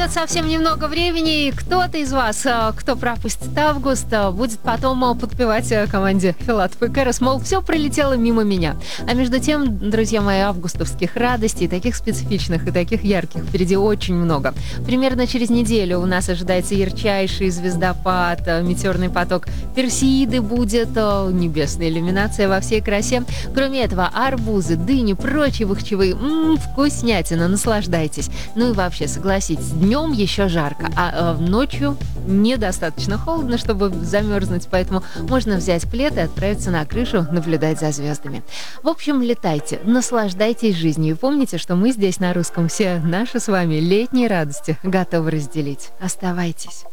пройдет совсем немного времени, и кто-то из вас, кто пропустит август, будет потом подпевать команде Филатов и Кэрос, мол, все пролетело мимо меня. А между тем, друзья мои, августовских радостей, таких специфичных и таких ярких, впереди очень много. Примерно через неделю у нас ожидается ярчайший звездопад, метеорный поток Персеиды будет, небесная иллюминация во всей красе. Кроме этого, арбузы, дыни, прочие вахчевые, вкуснятина, наслаждайтесь. Ну и вообще, согласитесь, днем еще жарко, а ночью недостаточно холодно, чтобы замерзнуть, поэтому можно взять плед и отправиться на крышу наблюдать за звездами. В общем, летайте, наслаждайтесь жизнью и помните, что мы здесь на русском все наши с вами летние радости готовы разделить. Оставайтесь.